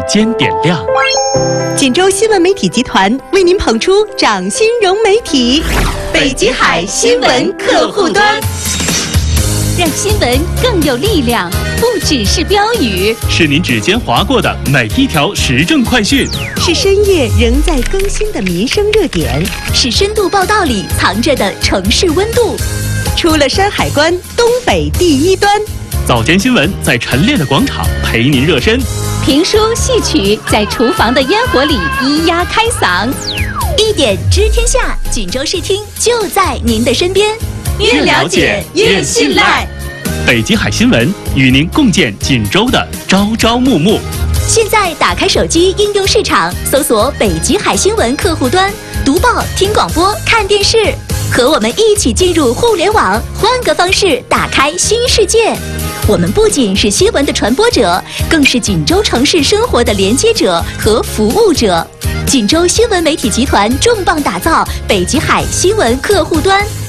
间点亮。 锦州新闻媒体集团为您捧出掌心融媒体北极海新闻客户端， 让新闻更有力量，不只是标语， 是您指尖划过的每一条时政快讯， 是深夜仍在更新的民生热点， 是深度报道里藏着的城市温度。 出了山海关，东北第一端。 早间新闻在陈列的广场陪您热身， 评书戏曲在厨房的烟火里咿呀开嗓。一点知天下，锦州视听就在您的身边， 越了解越信赖。 北极海新闻与您共建锦州的朝朝暮暮。 现在打开手机应用市场，搜索北极海新闻客户端，读报、听广播、看电视，和我们一起进入互联网，换个方式打开新世界。我们不仅是新闻的传播者，更是锦州城市生活的连接者和服务者。锦州新闻媒体集团重磅打造北极海新闻客户端，